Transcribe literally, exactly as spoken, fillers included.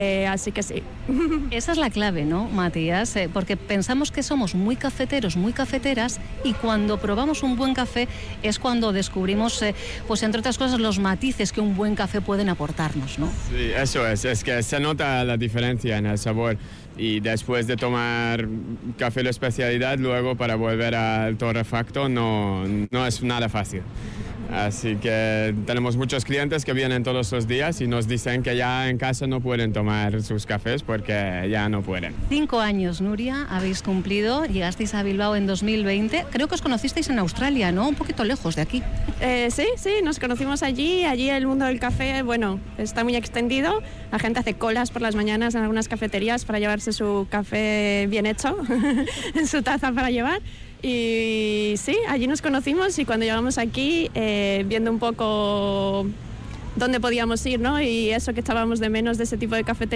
Eh, así que sí. Esa es la clave, ¿no, Matías? Eh, porque pensamos que somos muy cafeteros, muy cafeteras, y cuando probamos un buen café es cuando descubrimos, eh, pues entre otras cosas, los matices que un buen café pueden aportarnos, ¿no? Sí, eso es, es que se nota la diferencia en el sabor. Y después de tomar café de especialidad, luego para volver al torrefacto no, no es nada fácil. Así que tenemos muchos clientes que vienen todos los días y nos dicen que ya en casa no pueden tomar sus cafés porque ya no pueden. Cinco años, Nuria, habéis cumplido, llegasteis a Bilbao en dos mil veinte. Creo que os conocisteis en Australia, ¿no? Un poquito lejos de aquí. Eh, sí, sí, nos conocimos allí. Allí el mundo del café, bueno, está muy extendido. La gente hace colas por las mañanas en algunas cafeterías para llevarse su café bien hecho en su taza para llevar. Y sí, allí nos conocimos y cuando llegamos aquí, eh, viendo un poco dónde podíamos ir, ¿no? Y eso que echábamos de menos de ese tipo de cafetería.